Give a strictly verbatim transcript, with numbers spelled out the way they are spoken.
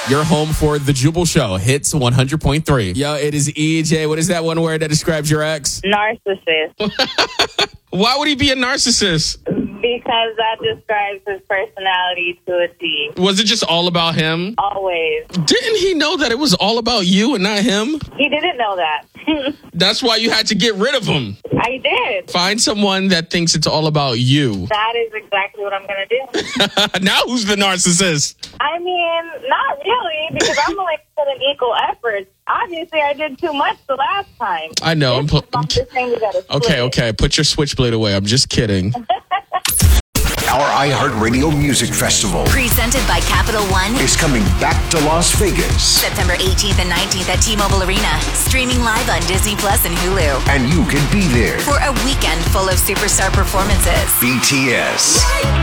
You're home for The Jubal Show, Hits one hundred point three. Yo, it is E J. What is that one word that describes your ex? Narcissist. Why would he be a narcissist? Because that describes his personality to a T. Was it just all about him? Always. Didn't he know that it was all about you and not him? He didn't know that. That's why you had to get rid of him. I did. Find someone that thinks it's all about you. That is exactly what I'm going to do. Now who's the narcissist? I mean, not really, because I'm willing to put in equal efforts. Obviously, I did too much the last time. I know. I'm pu- I'm ki- okay, okay. Put your switchblade away. I'm just kidding. Our iHeartRadio Music Festival, presented by Capital One, is coming back to Las Vegas. September eighteenth and nineteenth at T-Mobile Arena. Streaming live on Disney Plus and Hulu. And you can be there for a weekend full of superstar performances. B T S,